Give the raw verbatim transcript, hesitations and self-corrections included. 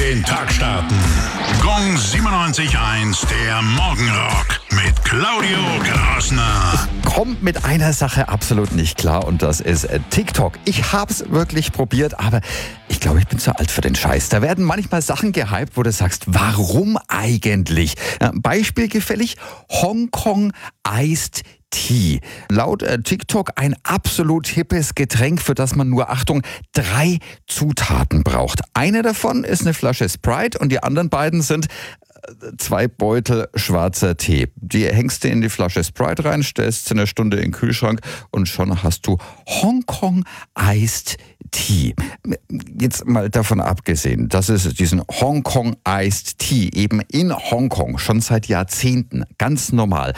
den Tag starten. Gong siebenundneunzig Komma eins, der Morgenrock mit Claudio Grassner. Kommt mit einer Sache absolut nicht klar und das ist äh, TikTok. Ich hab's wirklich probiert, aber ich glaube, ich bin zu alt für den Scheiß. Da werden manchmal Sachen gehypt, wo du sagst, warum eigentlich? Ja, beispielgefällig Hongkong Iced Tea. Laut äh, TikTok ein absolut hippes Getränk, für das man nur, Achtung, drei Zutaten braucht. Eine davon ist eine Flasche Sprite und die anderen beiden sind äh, zwei Beutel schwarzer Tee. Die hängst du in die Flasche Sprite rein, stellst sie eine Stunde in den Kühlschrank und schon hast du Hongkong Iced Tea. Jetzt mal davon abgesehen, dass es diesen Hongkong Iced Tea eben in Hongkong schon seit Jahrzehnten ganz normal